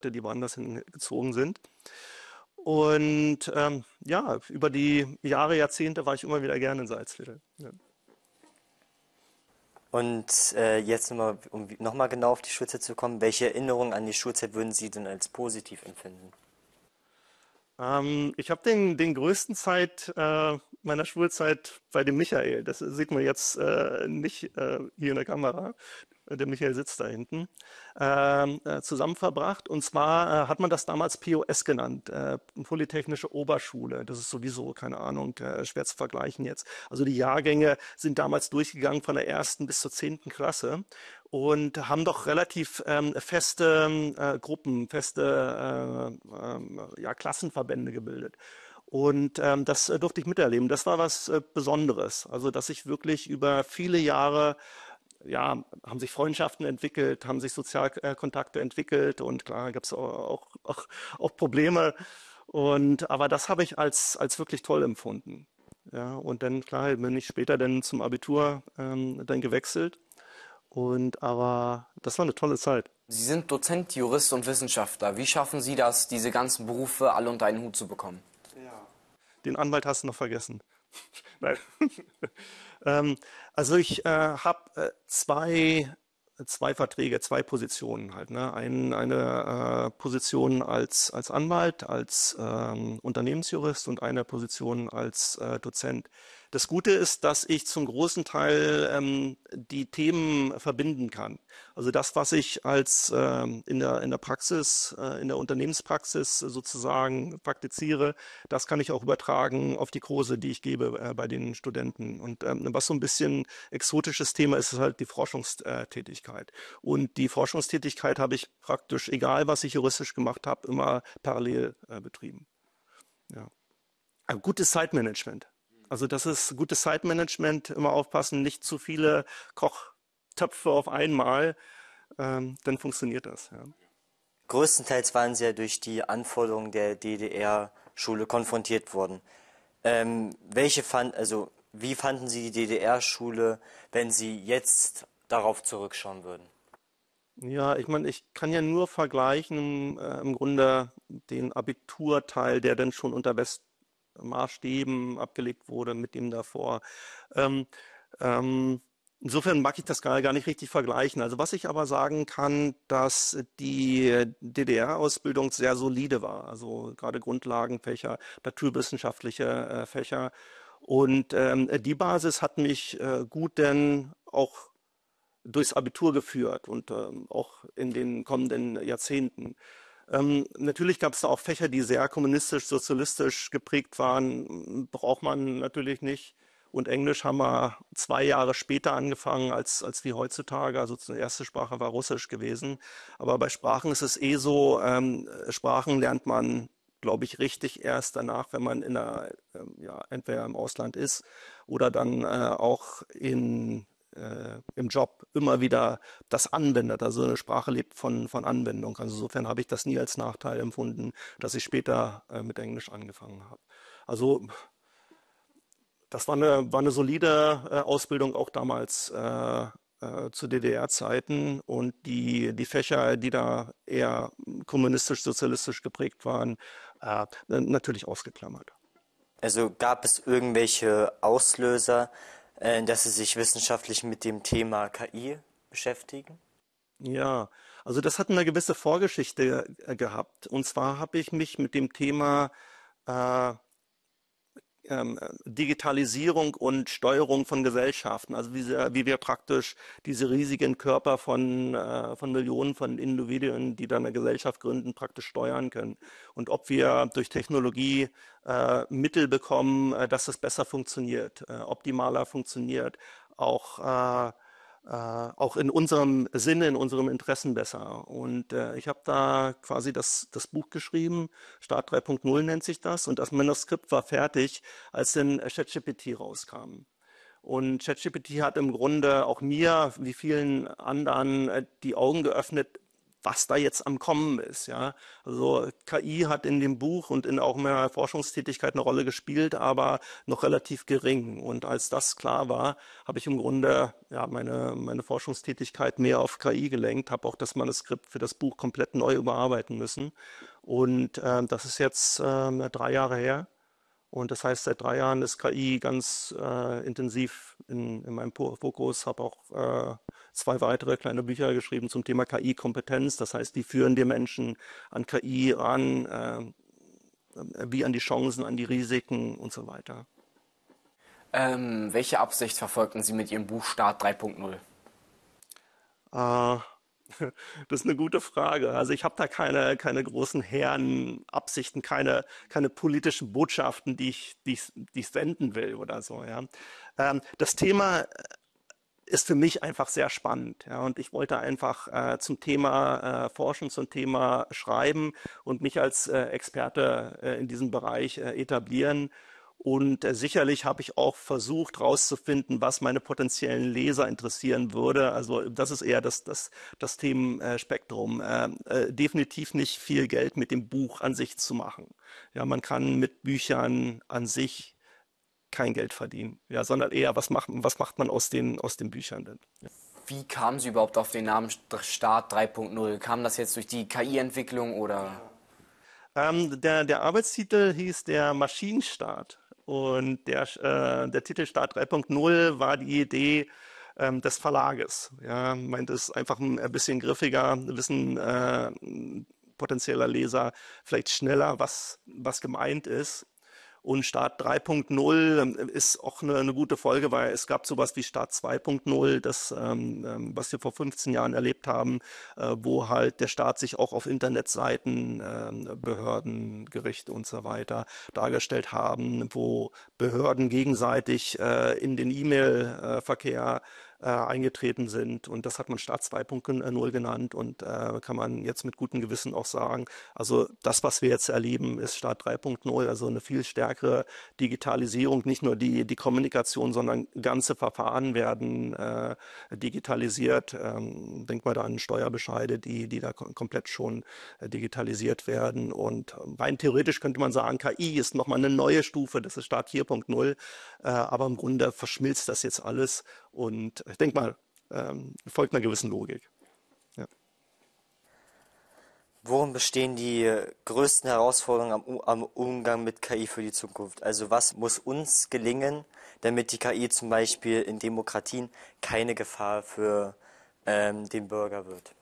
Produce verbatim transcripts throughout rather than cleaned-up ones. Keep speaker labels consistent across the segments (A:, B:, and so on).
A: die woanders hingezogen sind. Und ähm, ja, über die Jahre, Jahrzehnte war ich immer wieder gerne in Salzwedel. Ja.
B: Und äh, jetzt nochmal, um nochmal genau auf die Schulzeit zu kommen, welche Erinnerungen an die Schulzeit würden Sie denn als positiv empfinden?
A: Ähm, ich habe den, den größten Zeit äh, meiner Schulzeit bei dem Michael, das sieht man jetzt äh, nicht äh, hier in der Kamera, der Michael sitzt da hinten, ähm, äh, zusammen verbracht. Und zwar äh, hat man das damals P O S genannt, äh, Polytechnische Oberschule. Das ist sowieso, keine Ahnung, äh, schwer zu vergleichen jetzt. Also die Jahrgänge sind damals durchgegangen von der ersten bis zur zehnten Klasse und haben doch relativ ähm, feste äh, Gruppen, feste äh, äh, ja, Klassenverbände gebildet. Und ähm, das äh, durfte ich miterleben. Das war was äh, Besonderes. Also, dass ich wirklich über viele Jahre, ja, haben sich Freundschaften entwickelt, haben sich Sozialkontakte entwickelt und klar gab es auch, auch, auch Probleme. Und aber das habe ich als, als wirklich toll empfunden. Ja, und dann, klar, bin ich später dann zum Abitur ähm, dann gewechselt. Und aber das war eine tolle Zeit.
C: Sie sind Dozent, Jurist und Wissenschaftler. Wie schaffen Sie das, diese ganzen Berufe alle unter einen Hut zu bekommen?
A: Ja. Den Anwalt hast du noch vergessen. Nein. ähm, also ich äh, habe äh, zwei, zwei Verträge, zwei Positionen halt. Ne? Ein, eine äh, Position als, als Anwalt, als ähm, Unternehmensjurist und eine Position als äh, Dozent. Das Gute ist, dass ich zum großen Teil ähm, die Themen verbinden kann. Also das, was ich als ähm, in der in der Praxis, äh, in der Unternehmenspraxis sozusagen praktiziere, das kann ich auch übertragen auf die Kurse, die ich gebe äh, bei den Studenten. Und ähm, was so ein bisschen exotisches Thema ist, ist halt die Forschungstätigkeit. Und die Forschungstätigkeit habe ich praktisch, egal was ich juristisch gemacht habe, immer parallel äh, betrieben. Ja. Aber gutes Zeitmanagement. Also das ist gutes Zeitmanagement, immer aufpassen, nicht zu viele Kochtöpfe auf einmal, ähm, dann funktioniert das. Ja.
B: Größtenteils waren Sie ja durch die Anforderungen der D D R-Schule konfrontiert worden. Ähm, welche fand, also wie fanden Sie die D D R-Schule, wenn Sie jetzt darauf zurückschauen würden?
A: Ja, ich meine, ich kann ja nur vergleichen, äh, im Grunde den Abiturteil, der dann schon unter Westmaßstäben abgelegt wurde, mit dem davor. Ähm, ähm, insofern mag ich das gar, gar nicht richtig vergleichen. Also was ich aber sagen kann, dass die D D R-Ausbildung sehr solide war. Also gerade Grundlagenfächer, naturwissenschaftliche äh, Fächer. Und ähm, die Basis hat mich äh, gut denn auch durchs Abitur geführt und ähm, auch in den kommenden Jahrzehnten. Ähm, natürlich gab es da auch Fächer, die sehr kommunistisch, sozialistisch geprägt waren, braucht man natürlich nicht. Und Englisch haben wir zwei Jahre später angefangen als, als wie heutzutage. Also die erste Sprache war Russisch gewesen. Aber bei Sprachen ist es eh so, ähm, Sprachen lernt man, glaube ich, richtig erst danach, wenn man in der, ähm, ja, entweder im Ausland ist oder dann äh, auch in äh, im Job immer wieder das anwendet. Also eine Sprache lebt von, von Anwendung. Also insofern habe ich das nie als Nachteil empfunden, dass ich später äh, mit Englisch angefangen habe. Also das war eine, war eine solide äh, Ausbildung auch damals äh, äh, zu D D R-Zeiten und die, die Fächer, die da eher kommunistisch-sozialistisch geprägt waren, äh, natürlich ausgeklammert.
B: Also gab es irgendwelche Auslöser, äh, dass Sie sich wissenschaftlich mit dem Thema K I beschäftigen?
A: Ja, also das hat eine gewisse Vorgeschichte äh, gehabt. Und zwar habe ich mich mit dem Thema äh, ähm, Digitalisierung und Steuerung von Gesellschaften, also wie, sehr, wie wir praktisch diese riesigen Körper von, äh, von Millionen von Individuen, die dann eine Gesellschaft gründen, praktisch steuern können. Und ob wir durch Technologie äh, Mittel bekommen, äh, dass es besser funktioniert, äh, optimaler funktioniert, auch äh, äh, auch in unserem Sinne, in unserem Interessen besser. Und äh, ich habe da quasi das, das Buch geschrieben, Start drei Punkt null nennt sich das, und das Manuskript war fertig, als dann ChatGPT rauskam. Und ChatGPT hat im Grunde auch mir, wie vielen anderen, äh, die Augen geöffnet, was da jetzt am Kommen ist. Ja, also K I hat in dem Buch und in auch meiner Forschungstätigkeit eine Rolle gespielt, aber noch relativ gering. Und als das klar war, habe ich im Grunde ja meine meine Forschungstätigkeit mehr auf K I gelenkt, habe auch das Manuskript für das Buch komplett neu überarbeiten müssen. Und äh, das ist jetzt äh, drei Jahre her. Und das heißt, seit drei Jahren ist K I ganz äh, intensiv in, in meinem Fokus. Habe auch äh, zwei weitere kleine Bücher geschrieben zum Thema K I-Kompetenz. Das heißt, wie führen die Menschen an K I ran, äh, wie an die Chancen, an die Risiken und so weiter.
C: Ähm, welche Absicht verfolgten Sie mit Ihrem Buch Staat drei Punkt null?
A: Äh, Das ist eine gute Frage. Also ich habe da keine, keine großen hehren Absichten, keine, keine politischen Botschaften, die ich, die ich, die ich senden will oder so. Ja. Ähm, das Thema ist für mich einfach sehr spannend. Ja, und ich wollte einfach äh, zum Thema äh, forschen, zum Thema schreiben und mich als äh, Experte äh, in diesem Bereich äh, etablieren. Und äh, sicherlich habe ich auch versucht herauszufinden, was meine potenziellen Leser interessieren würde. Also das ist eher das, das, das Themenspektrum. Äh, äh, definitiv nicht viel Geld mit dem Buch an sich zu machen. Ja, man kann mit Büchern an sich kein Geld verdienen, ja, sondern eher, was macht, was macht man aus den, aus den Büchern denn? Ja.
C: Wie kamen Sie überhaupt auf den Namen Staat drei Punkt null? Kam das jetzt durch die K I-Entwicklung oder?
A: Ähm, der, der Arbeitstitel hieß der Maschinenstaat und der, äh, der Titel Staat drei Punkt null war die Idee ähm, des Verlages. Ja, meint es einfach ein, ein bisschen griffiger, wissen äh, potenzieller Leser vielleicht schneller, was, was gemeint ist. Und Start drei Punkt null ist auch eine, eine gute Folge, weil es gab sowas wie Start zwei Punkt null, das, ähm, was wir vor fünfzehn Jahren erlebt haben, äh, wo halt der Staat sich auch auf Internetseiten, äh, Behörden, Gerichte und so weiter dargestellt haben, wo Behörden gegenseitig äh, in den E-Mail-Verkehr äh, eingetreten sind. Und das hat man Start zwei Punkt null genannt und äh, kann man jetzt mit gutem Gewissen auch sagen, also das, was wir jetzt erleben, ist Start drei Punkt null, also eine viel stärkere Digitalisierung, nicht nur die, die Kommunikation, sondern ganze Verfahren werden äh, digitalisiert. Ähm, denk mal da an Steuerbescheide, die, die da kom komplett schon äh, digitalisiert werden. Und rein theoretisch könnte man sagen, K I ist nochmal eine neue Stufe, das ist Start vier Punkt null, äh, aber im Grunde verschmilzt das jetzt alles und ich denke mal, ähm, folgt einer gewissen Logik. Ja.
B: Worin bestehen die größten Herausforderungen am, U- am Umgang mit K I für die Zukunft? Also was muss uns gelingen, damit die K I zum Beispiel in Demokratien keine Gefahr für ähm, den Bürger wird?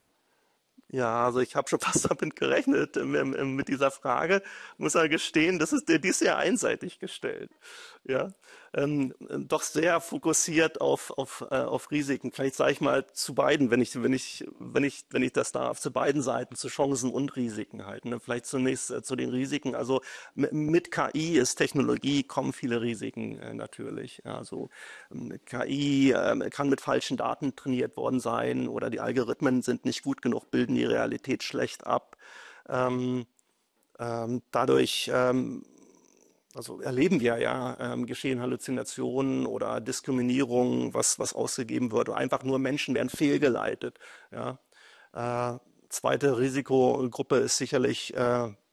A: Ja, also ich habe schon fast damit gerechnet ähm, ähm, mit dieser Frage. Muss er gestehen, das ist, die ist sehr einseitig gestellt. Ja, ähm, doch sehr fokussiert auf, auf, äh, auf Risiken. Vielleicht sage ich mal zu beiden, wenn ich, wenn ich, wenn ich, wenn ich das darf, zu beiden Seiten, zu Chancen und Risiken halt. Ne? Vielleicht zunächst äh, zu den Risiken. Also m- mit K I ist Technologie, kommen viele Risiken äh, natürlich. Ja, also ähm, K I äh, kann mit falschen Daten trainiert worden sein oder die Algorithmen sind nicht gut genug, bilden die Realität schlecht ab. Ähm, ähm, dadurch ähm, also erleben wir ja, ähm, geschehen Halluzinationen oder Diskriminierung, was, was ausgegeben wird. Oder einfach nur Menschen werden fehlgeleitet. Ja. Äh, zweite Risikogruppe ist sicherlich äh, äh,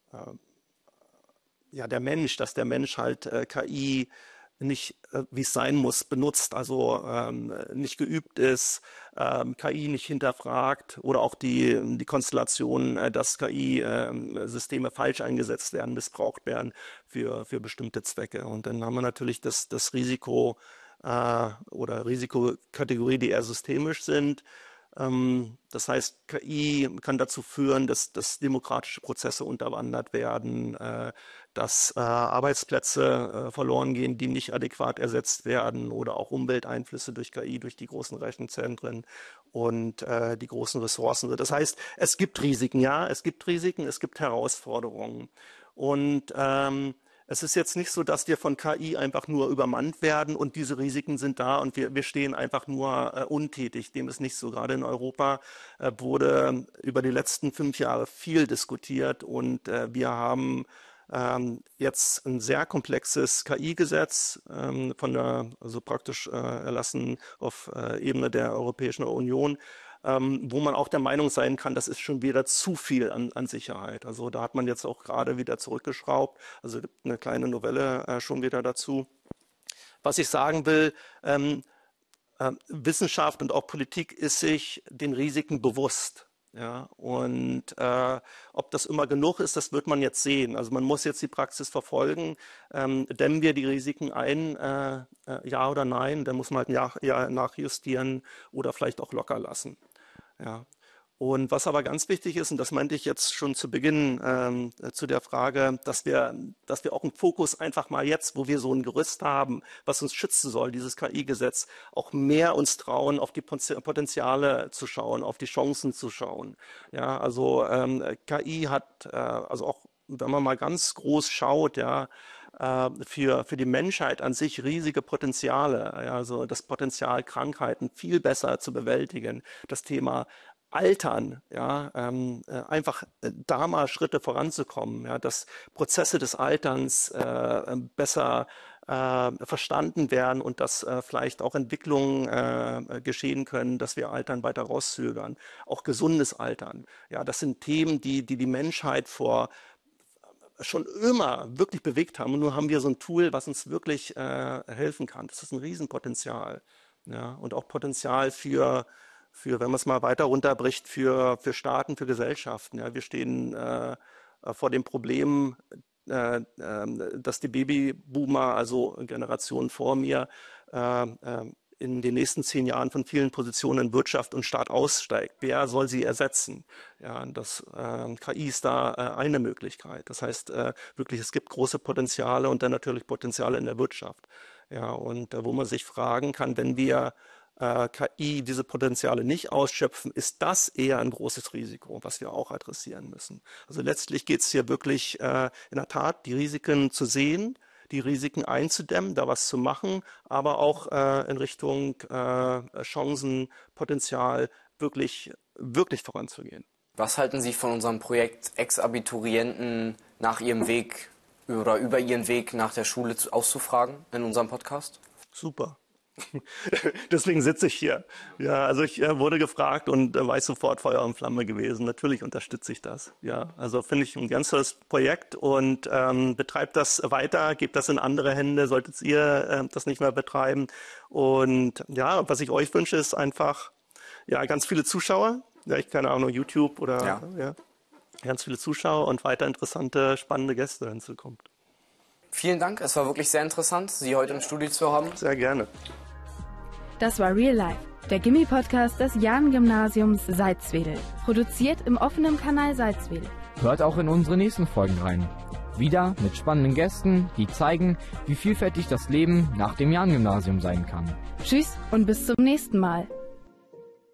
A: ja, der Mensch, dass der Mensch halt äh, K I nicht, äh, wie es sein muss, benutzt, also ähm, nicht geübt ist, ähm, K I nicht hinterfragt oder auch die, die Konstellation, äh, dass K I-Systeme falsch eingesetzt werden, missbraucht werden für, für bestimmte Zwecke. Und dann haben wir natürlich das, das Risiko äh, oder Risikokategorie, die eher systemisch sind. Ähm, das heißt, K I kann dazu führen, dass, dass demokratische Prozesse unterwandert werden, äh, dass äh, Arbeitsplätze äh, verloren gehen, die nicht adäquat ersetzt werden oder auch Umwelteinflüsse durch K I, durch die großen Rechenzentren und äh, die großen Ressourcen. Das heißt, es gibt Risiken, ja, es gibt Risiken, es gibt Herausforderungen. Und ähm, es ist jetzt nicht so, dass wir von K I einfach nur übermannt werden und diese Risiken sind da und wir, wir stehen einfach nur äh, untätig. Dem ist nicht so. Gerade in Europa äh, wurde über die letzten fünf Jahre viel diskutiert und äh, wir haben ähm, jetzt ein sehr komplexes K I-Gesetz ähm, von der, also praktisch äh, erlassen auf äh, Ebene der Europäischen Union, ähm, wo man auch der Meinung sein kann, das ist schon wieder zu viel an, an Sicherheit. Also da hat man jetzt auch gerade wieder zurückgeschraubt, also eine kleine Novelle äh, schon wieder dazu. Was ich sagen will, ähm, äh, Wissenschaft und auch Politik ist sich den Risiken bewusst. Ja, und äh, ob das immer genug ist, das wird man jetzt sehen. Also man muss jetzt die Praxis verfolgen. Ähm, dämmen wir die Risiken ein, äh, äh, ja oder nein? Dann muss man halt ja, ja, nachjustieren oder vielleicht auch locker lassen. Ja. Und was aber ganz wichtig ist, und das meinte ich jetzt schon zu Beginn ähm, zu der Frage, dass wir, dass wir auch einen Fokus einfach mal jetzt, wo wir so ein Gerüst haben, was uns schützen soll, dieses K I-Gesetz, auch mehr uns trauen, auf die Potenziale zu schauen, auf die Chancen zu schauen. Ja, also ähm, K I hat, äh, also auch wenn man mal ganz groß schaut, ja, für, für die Menschheit an sich riesige Potenziale, ja, also das Potenzial, Krankheiten viel besser zu bewältigen, das Thema Altern, ja, ähm, einfach da mal Schritte voranzukommen, ja, dass Prozesse des Alterns äh, besser äh, verstanden werden und dass äh, vielleicht auch Entwicklungen äh, geschehen können, dass wir Altern weiter rauszögern, auch gesundes Altern. Ja, das sind Themen, die die, die Menschheit vor schon immer wirklich bewegt haben. Und nun haben wir so ein Tool, was uns wirklich äh, helfen kann. Das ist ein Riesenpotenzial. Ja, und auch Potenzial für, für, wenn man es mal weiter runterbricht, für, für Staaten, für Gesellschaften. Ja, wir stehen äh, vor dem Problem, äh, äh, dass die Babyboomer, also Generationen vor mir, äh, äh, in den nächsten zehn Jahren von vielen Positionen in Wirtschaft und Staat aussteigt. Wer soll sie ersetzen? Ja, das äh, K I ist da äh, eine Möglichkeit. Das heißt äh, wirklich, es gibt große Potenziale und dann natürlich Potenziale in der Wirtschaft. Ja, und äh, wo man sich fragen kann, wenn wir äh, K I diese Potenziale nicht ausschöpfen, ist das eher ein großes Risiko, was wir auch adressieren müssen. Also letztlich geht es hier wirklich äh, in der Tat, die Risiken zu sehen, die Risiken einzudämmen, da was zu machen, aber auch äh, in Richtung äh, Chancen, Potenzial wirklich, wirklich voranzugehen.
C: Was halten Sie von unserem Projekt, Ex-Abiturienten nach ihrem Weg oder über ihren Weg nach der Schule auszufragen in unserem Podcast?
A: Super. Deswegen sitze ich hier. Ja, also ich äh, wurde gefragt und äh, war ich sofort Feuer und Flamme gewesen. Natürlich unterstütze ich das. Ja, also finde ich ein ganz tolles Projekt und ähm, betreibt das weiter, gebt das in andere Hände, solltet ihr äh, das nicht mehr betreiben. Und ja, was ich euch wünsche, ist einfach ja ganz viele Zuschauer. Ja, ich keine Ahnung, YouTube oder ja. ja, ganz viele Zuschauer und weiter interessante, spannende Gäste hinzukommt.
C: Vielen Dank, es war wirklich sehr interessant, Sie heute im Studio zu haben.
A: Sehr gerne.
D: Das war Real Life, der Gimmi-Podcast des Jahn-Gymnasiums Salzwedel. Produziert im offenen Kanal Salzwedel.
E: Hört auch in unsere nächsten Folgen rein. Wieder mit spannenden Gästen, die zeigen, wie vielfältig das Leben nach dem Jahn-Gymnasium sein kann.
D: Tschüss und bis zum nächsten Mal.